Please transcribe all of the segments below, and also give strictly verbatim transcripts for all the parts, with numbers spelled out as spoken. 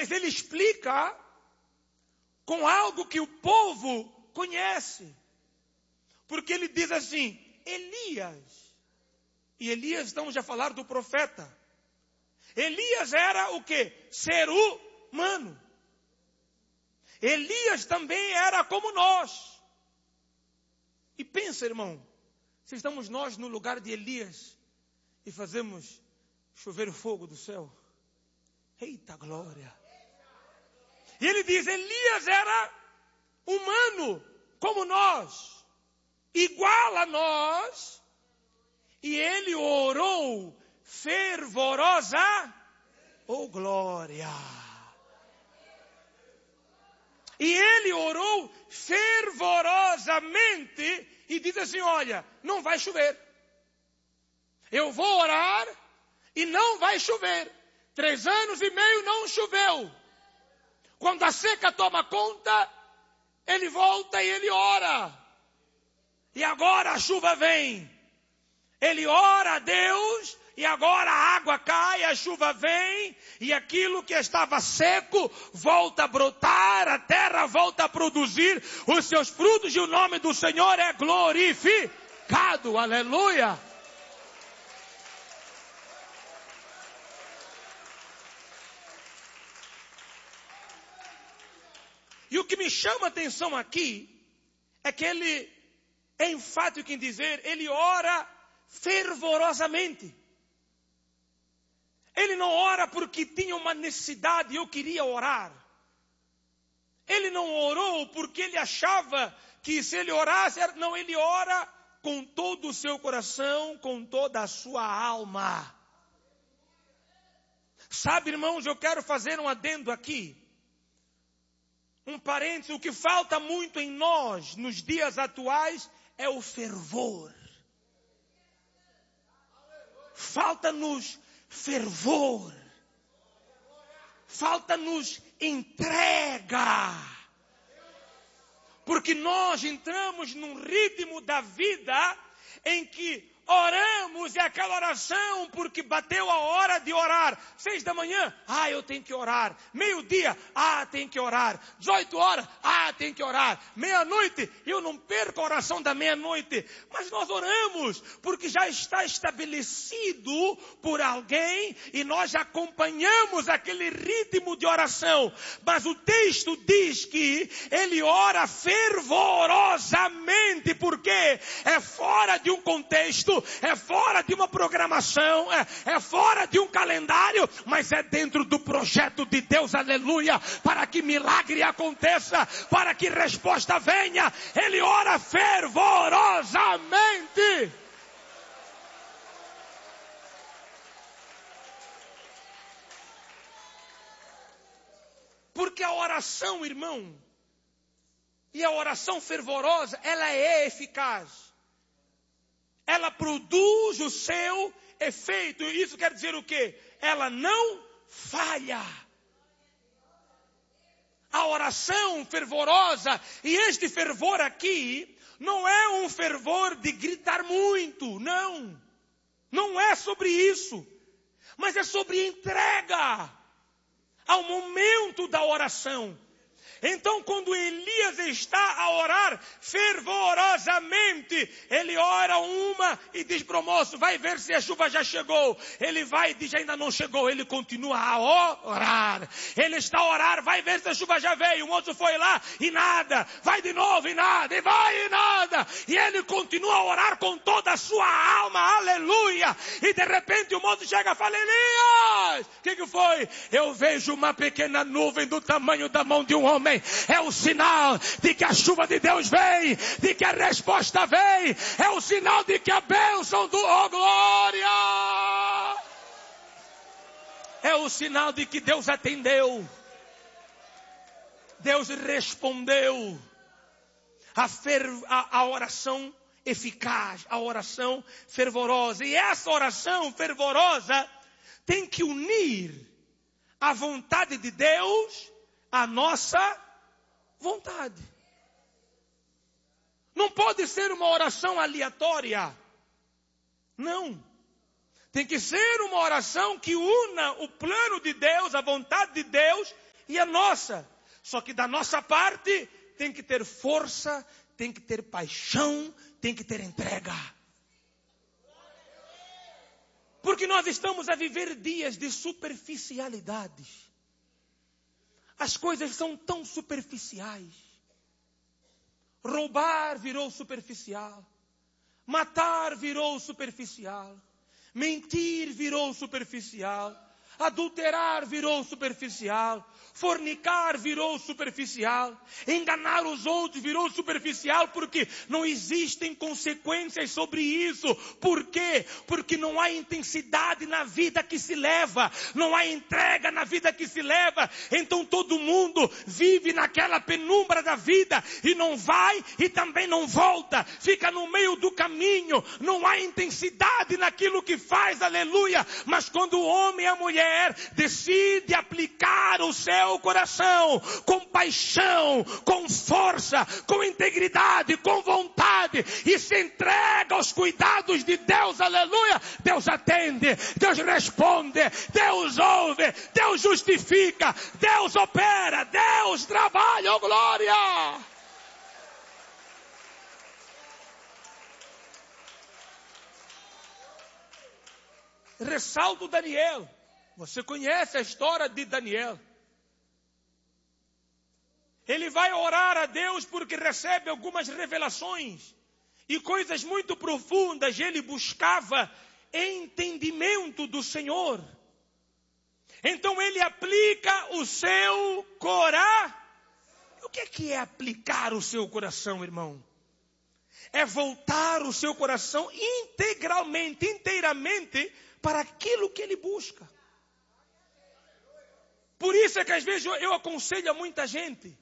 Mas ele explica com algo que o povo conhece. Porque ele diz assim, Elias. E Elias, estamos a falar do profeta. Elias era o quê? Ser humano. Elias também era como nós. E pensa, irmão, se estamos nós no lugar de Elias e fazemos chover fogo do céu. Eita glória! E ele diz, Elias era humano como nós, igual a nós, e ele orou fervorosa, oh glória! E ele orou fervorosamente e diz assim, olha, não vai chover. Eu vou orar e não vai chover. Três anos e meio não choveu. Quando a seca toma conta, ele volta e ele ora. E agora a chuva vem. Ele ora a Deus e agora a água cai, a chuva vem. E aquilo que estava seco volta a brotar, a terra volta a produzir os seus frutos. E o nome do Senhor é glorificado. Aleluia! E o que me chama a atenção aqui é que ele é enfático em dizer, ele ora fervorosamente. Ele não ora porque tinha uma necessidade e eu queria orar. Ele não orou porque ele achava que se ele orasse, não, ele ora com todo o seu coração, com toda a sua alma. Sabe, irmãos, eu quero fazer um adendo aqui. Um parênteses, o que falta muito em nós, nos dias atuais, é o fervor. Falta-nos fervor. Falta-nos entrega. Porque nós entramos num ritmo da vida em que oramos, e aquela oração porque bateu a hora de orar. Seis da manhã, ah, eu tenho que orar. Meio-dia, ah, tem que orar. Dezoito horas, ah, tem que orar. Meia-noite, eu não perco a oração da meia-noite. Mas nós oramos porque já está estabelecido por alguém e nós acompanhamos aquele ritmo de oração. Mas o texto diz que ele ora fervorosamente porque é fora de um contexto, é fora de uma programação, é, é fora de um calendário, mas é dentro do projeto de Deus, aleluia, para que milagre aconteça, para que resposta venha. Ele ora fervorosamente. Porque a oração, irmão, e a oração fervorosa, ela é eficaz. Ela produz o seu efeito. E isso quer dizer o quê? Ela não falha. A oração fervorosa, e este fervor aqui, não é um fervor de gritar muito, não. Não é sobre isso. Mas é sobre entrega ao momento da oração. Então, quando Elias está a orar fervorosamente, ele ora uma e diz para o moço, vai ver se a chuva já chegou. Ele vai e diz, ainda não chegou. Ele continua a orar. Ele está a orar, vai ver se a chuva já veio. O moço foi lá e nada. Vai de novo e nada. E vai e nada. E ele continua a orar com toda a sua alma. Aleluia. E de repente o moço chega e fala, Elias, o que, que foi? Eu vejo uma pequena nuvem do tamanho da mão de um homem. É o sinal de que a chuva de Deus vem, de que a resposta vem, é o sinal de que a bênção do oh, glória, é o sinal de que Deus atendeu, Deus respondeu. A, fer, a, a oração eficaz, a oração fervorosa, e essa oração fervorosa tem que unir a vontade de Deus à nossa vontade. Não pode ser uma oração aleatória. Não. Tem que ser uma oração que una o plano de Deus, a vontade de Deus e a nossa. Só que da nossa parte tem que ter força, tem que ter paixão, tem que ter entrega. Porque nós estamos a viver dias de superficialidades. As coisas são tão superficiais. Roubar virou superficial. Matar virou superficial. Mentir virou superficial. Adulterar virou superficial. Fornicar virou superficial. Enganar os outros virou superficial, porque não existem consequências sobre isso. Por quê? Porque não há intensidade na vida que se leva. Não há entrega na vida que se leva. Então todo mundo vive naquela penumbra da vida e não vai e também não volta. Fica no meio do caminho. Não há intensidade naquilo que faz, aleluia. Mas quando o homem e a mulher decide aplicar o seu coração, com paixão, com força, com integridade, com vontade, e se entrega aos cuidados de Deus, aleluia, Deus atende, Deus responde, Deus ouve, Deus justifica, Deus opera, Deus trabalha, oh glória! Ressalto Daniel. Você conhece a história de Daniel. Ele vai orar a Deus porque recebe algumas revelações e coisas muito profundas. Ele buscava entendimento do Senhor. Então ele aplica o seu coração. O que é que é aplicar o seu coração, irmão? É voltar o seu coração integralmente, inteiramente para aquilo que ele busca. Por isso é que às vezes eu, eu aconselho a muita gente.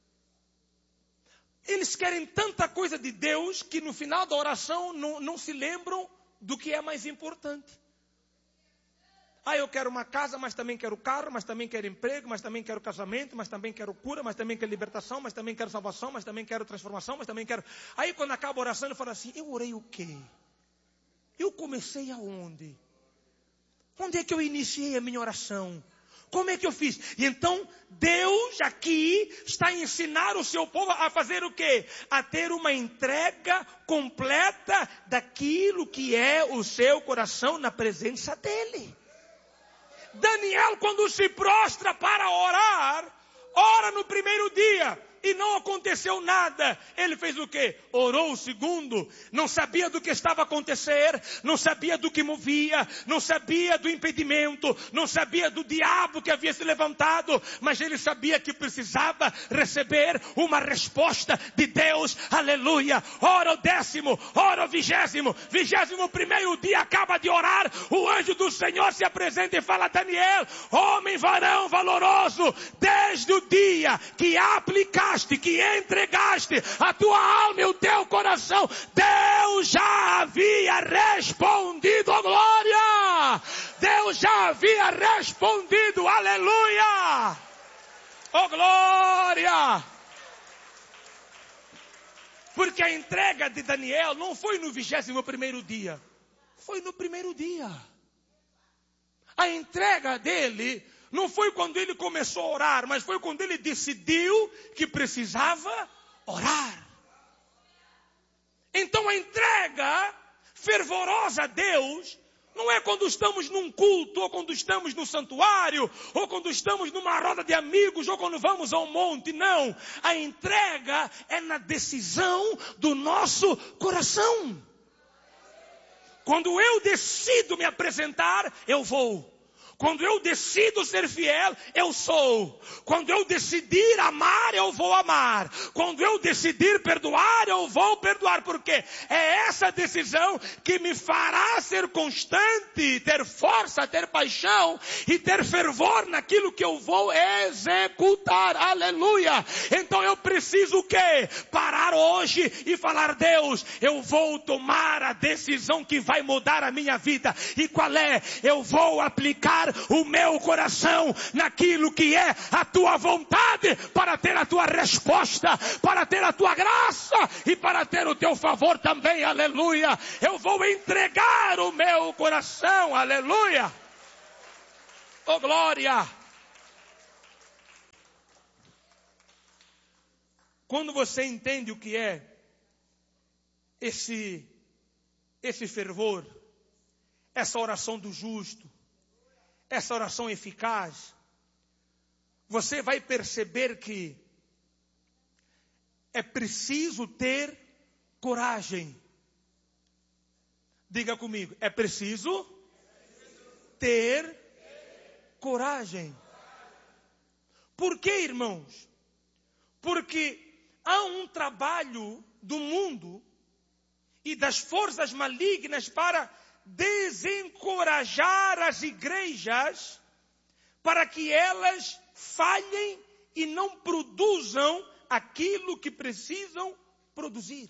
Eles querem tanta coisa de Deus que no final da oração não, não se lembram do que é mais importante. Ah, eu quero uma casa, mas também quero carro, mas também quero emprego, mas também quero casamento, mas também quero cura, mas também quero libertação, mas também quero salvação, mas também quero transformação, mas também quero... Aí quando acaba a oração ele fala assim, eu orei o quê? Eu comecei aonde? Onde é que eu iniciei a minha oração? Como é que eu fiz? E então, Deus aqui está a ensinar o seu povo a fazer o quê? A ter uma entrega completa daquilo que é o seu coração na presença dele. Daniel, quando se prostra para orar, ora no primeiro dia e não aconteceu nada. Ele fez o quê? Orou o segundo, não sabia do que estava a acontecer, não sabia do que movia, não sabia do impedimento, não sabia do diabo que havia se levantado, mas ele sabia que precisava receber uma resposta de Deus, aleluia. Ora o décimo, ora o vigésimo, vigésimo primeiro dia acaba de orar, o anjo do Senhor se apresenta e fala, Daniel, homem varão valoroso, desde o dia que aplicar que entregaste a tua alma e o teu coração, Deus já havia respondido, oh glória! Deus já havia respondido, aleluia! Oh glória! Porque a entrega de Daniel não foi no vigésimo primeiro dia, foi no primeiro dia. A entrega dele não foi quando ele começou a orar, mas foi quando ele decidiu que precisava orar. Então a entrega fervorosa a Deus não é quando estamos num culto, ou quando estamos no santuário, ou quando estamos numa roda de amigos, ou quando vamos ao monte. Não, a entrega é na decisão do nosso coração. Quando eu decido me apresentar, eu vou. Quando eu decido ser fiel, eu sou. Quando eu decidir amar, eu vou amar. Quando eu decidir perdoar, eu vou perdoar. Porque é essa decisão que me fará ser constante, ter força, ter paixão e ter fervor naquilo que eu vou executar. Aleluia! Então eu preciso o quê? Parar hoje e falar, Deus, eu vou tomar a decisão que vai mudar a minha vida. E qual é? Eu vou aplicar o meu coração naquilo que é a tua vontade, para ter a tua resposta, para ter a tua graça e para ter o teu favor também, aleluia. Eu vou entregar o meu coração, aleluia. Oh glória. Quando você entende o que é esse, esse fervor, essa oração do justo, essa oração eficaz, você vai perceber que é preciso ter coragem. Diga comigo, é preciso ter coragem. Por quê, irmãos? Porque há um trabalho do mundo e das forças malignas para desencorajar as igrejas, para que elas falhem e não produzam aquilo que precisam produzir.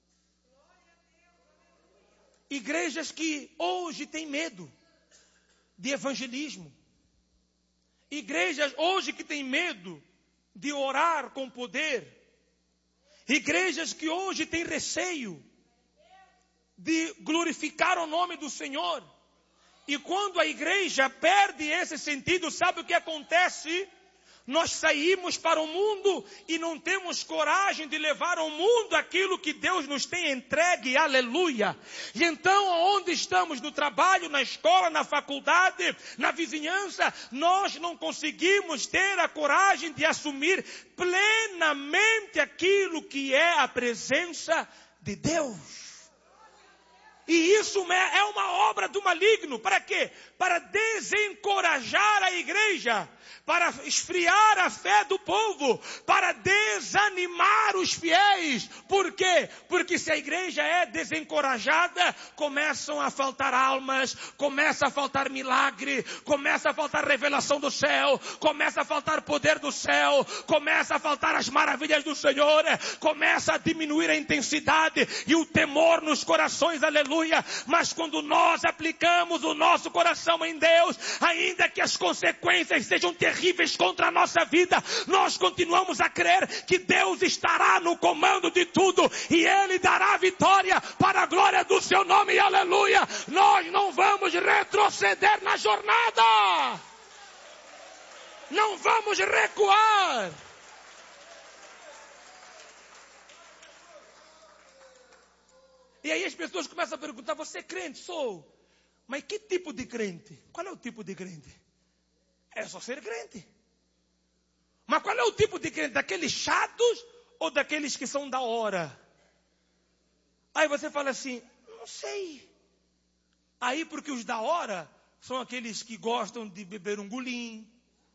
Igrejas que hoje têm medo de evangelismo. Igrejas hoje que têm medo de orar com poder. Igrejas que hoje têm receio de glorificar o nome do Senhor. E quando a igreja perde esse sentido, sabe o que acontece? Nós saímos para o mundo e não temos coragem de levar ao mundo aquilo que Deus nos tem entregue, aleluia. E então, onde estamos? No trabalho, na escola, na faculdade, na vizinhança, nós não conseguimos ter a coragem de assumir plenamente aquilo que é a presença de Deus. E isso é uma obra do maligno. Para quê? Para desencorajar a igreja, para esfriar a fé do povo, para desanimar os fiéis. Por quê? Porque se a igreja é desencorajada, começam a faltar almas, começa a faltar milagre, começa a faltar revelação do céu, começa a faltar poder do céu, começa a faltar as maravilhas do Senhor, começa a diminuir a intensidade e o temor nos corações, aleluia. Mas quando nós aplicamos o nosso coração em Deus, ainda que as consequências sejam terríveis, terríveis contra a nossa vida, nós continuamos a crer que Deus estará no comando de tudo e Ele dará vitória para a glória do seu nome, aleluia. Nós não vamos retroceder na jornada, não vamos recuar. E aí as pessoas começam a perguntar: você é crente? Sou. Mas que tipo de crente? Qual é o tipo de crente? É só ser crente. Mas qual é o tipo de crente? Daqueles chatos ou daqueles que são da hora? Aí você fala assim: não sei. Aí porque os da hora são aqueles que gostam de beber um golim,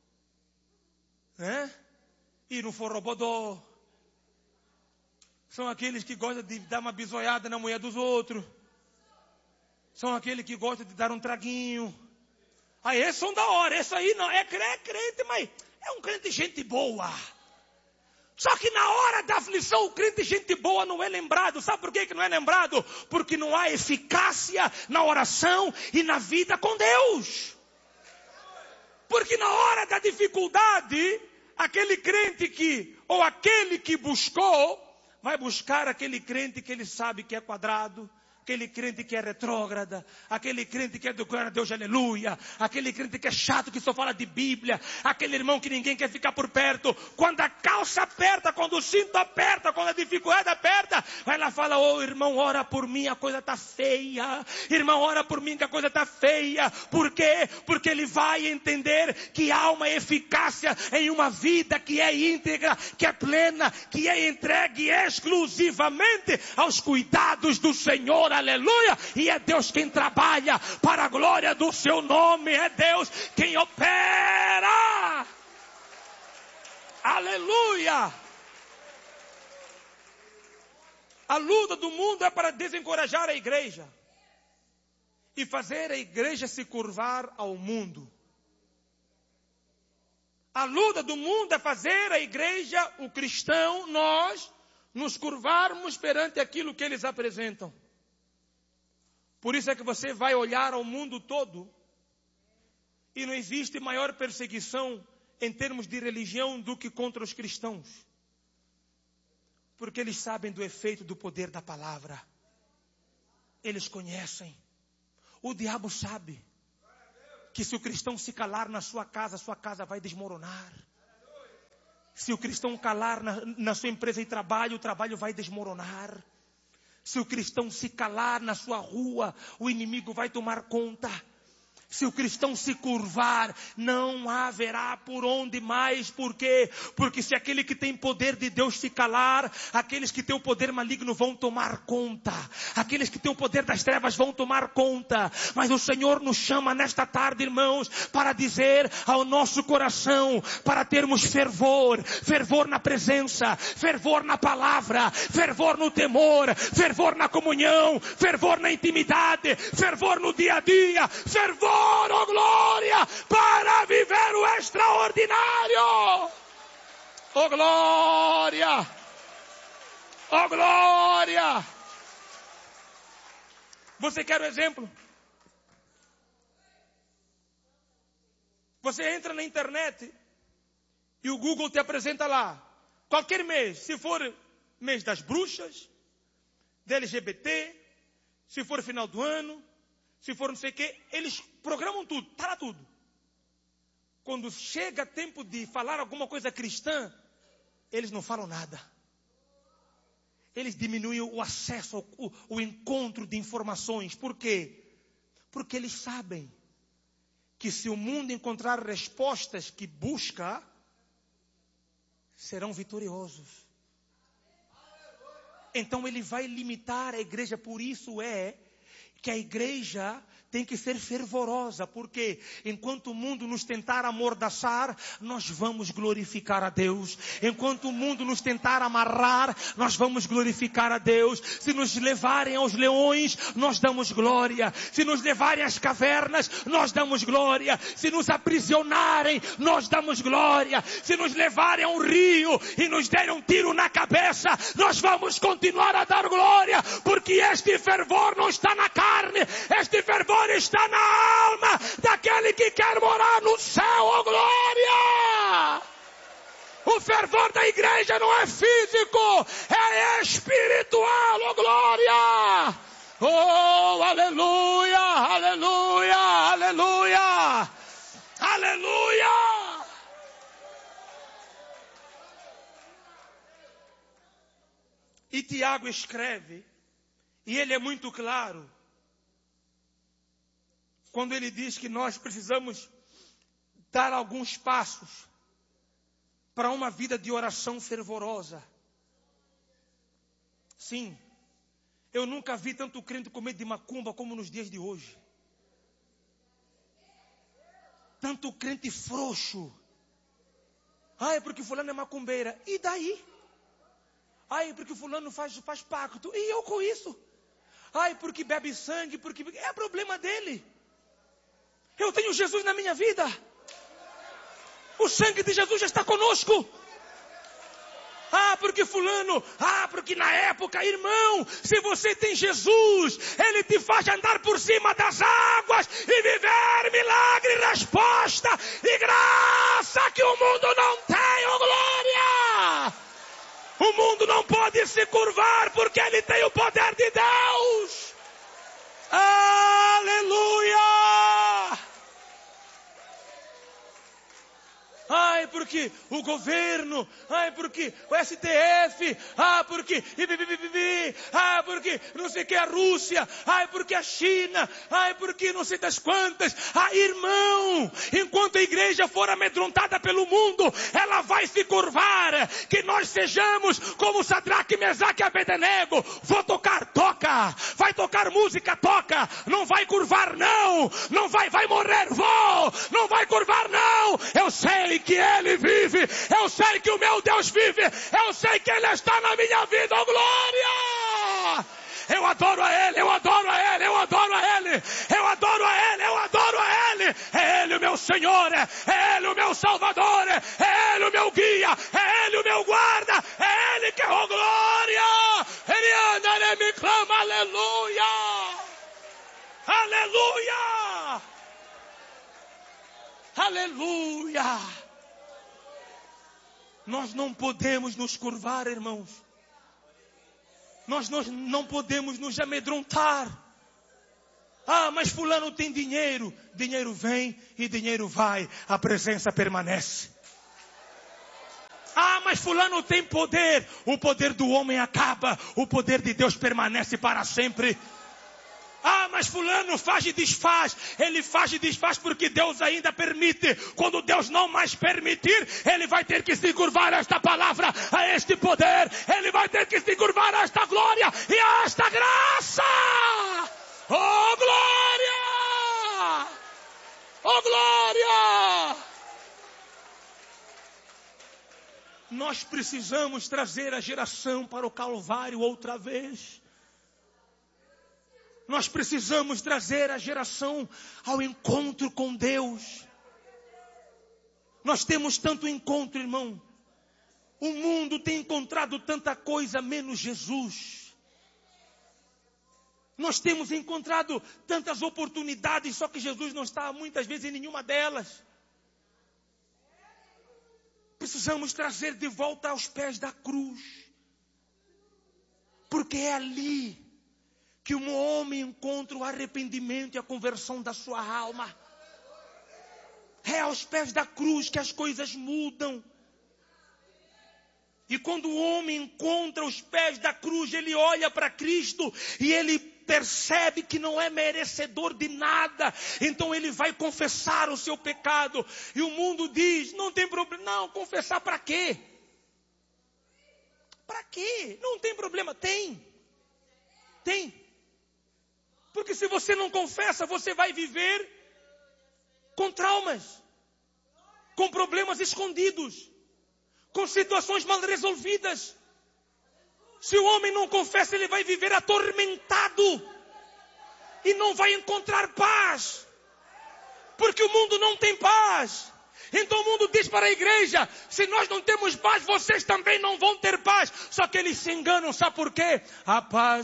né? Ir no forrobodó. São aqueles que gostam de dar uma bisoiada na mulher dos outros. São aqueles que gostam de dar um traguinho. Aí esses são da hora, esse aí não, é crente, mas é um crente gente boa. Só que na hora da aflição, o crente gente boa não é lembrado. Sabe por que que não é lembrado? Porque não há eficácia na oração e na vida com Deus. Porque na hora da dificuldade, aquele crente que, ou aquele que buscou, vai buscar aquele crente que ele sabe que é quadrado, aquele crente que é retrógrada, aquele crente que é do glória a Deus, aleluia, aquele crente que é chato, que só fala de Bíblia, aquele irmão que ninguém quer ficar por perto. Quando a calça aperta, quando o cinto aperta, quando a dificuldade aperta, vai lá e fala: ô oh, irmão, ora por mim, a coisa está feia. Irmão, ora por mim que a coisa está feia. Por quê? Porque ele vai entender que há uma eficácia em uma vida que é íntegra, que é plena, que é entregue exclusivamente aos cuidados do Senhor, aleluia. E é Deus quem trabalha para a glória do seu nome, é Deus quem opera, aleluia. A luta do mundo é para desencorajar a igreja e fazer a igreja se curvar ao mundo. A luta do mundo é fazer a igreja, o cristão, nós, nos curvarmos perante aquilo que eles apresentam. Por isso é que você vai olhar ao mundo todo e não existe maior perseguição em termos de religião do que contra os cristãos. Porque eles sabem do efeito do poder da palavra. Eles conhecem. O diabo sabe que se o cristão se calar na sua casa, sua casa vai desmoronar. Se o cristão calar na, na sua empresa de trabalho, o trabalho vai desmoronar. Se o cristão se calar na sua rua, o inimigo vai tomar conta. Se o cristão se curvar, não haverá por onde mais. Por quê? Porque se aquele que tem poder de Deus se calar, aqueles que têm o poder maligno vão tomar conta. Aqueles que têm o poder das trevas vão tomar conta. Mas o Senhor nos chama nesta tarde, irmãos, para dizer ao nosso coração, para termos fervor. Fervor na presença, fervor na palavra, fervor no temor, fervor na comunhão, fervor na intimidade, fervor no dia a dia, fervor, oh glória, para viver o extraordinário. Oh glória, oh glória. Você quer o exemplo? Você entra na internet e o Google te apresenta lá, qualquer mês, se for mês das bruxas, da L G B T, se for final do ano, se for não sei o quê, eles programam tudo, está lá tudo. Quando chega tempo de falar alguma coisa cristã, eles não falam nada. Eles diminuem o acesso, o, o encontro de informações. Por quê? Porque eles sabem que se o mundo encontrar respostas que busca, serão vitoriosos. Então ele vai limitar a igreja. Por isso é que a igreja tem que ser fervorosa, porque enquanto o mundo nos tentar amordaçar, nós vamos glorificar a Deus. Enquanto o mundo nos tentar amarrar, nós vamos glorificar a Deus. Se nos levarem aos leões, nós damos glória. Se nos levarem às cavernas, nós damos glória. Se nos aprisionarem, nós damos glória. Se nos levarem a um rio e nos derem um tiro na cabeça, nós vamos continuar a dar glória, porque este fervor não está na carne, este fervor está na alma daquele que quer morar no céu, oh glória! O fervor da igreja não é físico, é espiritual, oh glória! Oh, aleluia, aleluia, aleluia, aleluia! E Tiago escreve, e ele é muito claro, quando ele diz que nós precisamos dar alguns passos para uma vida de oração fervorosa. Sim, eu nunca vi tanto crente com medo de macumba como nos dias de hoje. Tanto crente frouxo. Ah, é porque fulano é macumbeira. E daí? Ah, é porque fulano faz, faz pacto. E eu com isso? Ah, é porque bebe sangue, porque... É problema dele. Eu tenho Jesus na minha vida. O sangue de Jesus já está conosco. Ah, porque fulano, ah, porque na época, irmão, se você tem Jesus, Ele te faz andar por cima das águas e viver milagre, resposta e graça que o mundo não tem, oh glória! O mundo não pode se curvar porque Ele tem o poder de Deus. Aleluia! Ai, porque o governo, ai, porque o S T F, ah, porque, ah, porque não sei o que a Rússia, ai, porque a China, ai, porque não sei das quantas. Ah, irmão, enquanto a igreja for amedrontada pelo mundo, ela vai se curvar. Que nós sejamos como Sadraque, Mesaque e Abednego. Vou tocar, toca. Vai tocar música, toca. Não vai curvar, não. Não vai, vai morrer, vou. Não vai curvar, não. Eu sei que Ele vive, eu sei que o meu Deus vive, eu sei que Ele está na minha vida, oh glória! Eu adoro a Ele, eu adoro a Ele, eu adoro a Ele, eu adoro a Ele, eu adoro a Ele. É Ele o meu Senhor, é Ele o meu Salvador, é Ele o meu guia, é Ele o meu guarda, é Ele que é, oh glória! Ele anda, Ele me clama, aleluia! Aleluia! Aleluia! Nós não podemos nos curvar, irmãos. Nós, nós não podemos nos amedrontar. Ah, mas fulano tem dinheiro. Dinheiro vem e dinheiro vai. A presença permanece. Ah, mas fulano tem poder. O poder do homem acaba, o poder de Deus permanece para sempre. Ah, mas fulano faz e desfaz. Ele faz e desfaz porque Deus ainda permite. Quando Deus não mais permitir, ele vai ter que se curvar a esta palavra, a este poder. Ele vai ter que se curvar a esta glória e a esta graça. Oh, glória! Oh, glória! Nós precisamos trazer a geração para o Calvário outra vez. Nós precisamos trazer a geração ao encontro com Deus. Nós temos tanto encontro, irmão. O mundo tem encontrado tanta coisa, menos Jesus. Nós temos encontrado tantas oportunidades, só que Jesus não está muitas vezes em nenhuma delas. Precisamos trazer de volta aos pés da cruz. Porque é ali que um homem encontra o arrependimento e a conversão da sua alma. É aos pés da cruz que as coisas mudam. E quando o homem encontra os pés da cruz, ele olha para Cristo e ele percebe que não é merecedor de nada. Então ele vai confessar o seu pecado. E o mundo diz, não tem problema. Não, confessar para quê? Para quê? Não tem problema. Tem. Tem. Porque se você não confessa, você vai viver com traumas, com problemas escondidos, com situações mal resolvidas. Se o homem não confessa, ele vai viver atormentado e não vai encontrar paz, porque o mundo não tem paz. Então o mundo diz para a igreja, se nós não temos paz, vocês também não vão ter paz. Só que eles se enganam, sabe por quê? A paz